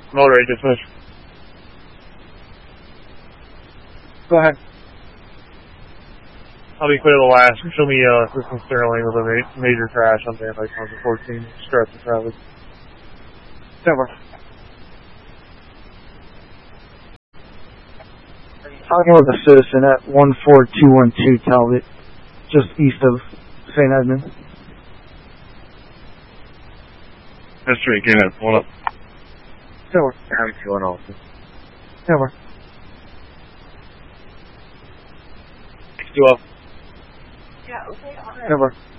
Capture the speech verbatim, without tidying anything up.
Motor rate dismiss. Go ahead. I'll be clear to the last. Show me uh, Kristen Sterling with a ma- major crash on Van Dyke one fourteen. Stress of traffic. Over. Talking with a citizen at one four two one two Talbot, just east of Saint Edmunds. That's straight, get in. Hold up. Over. How you feeling, officer? Over. six two oh. Yeah, okay, alright. Over.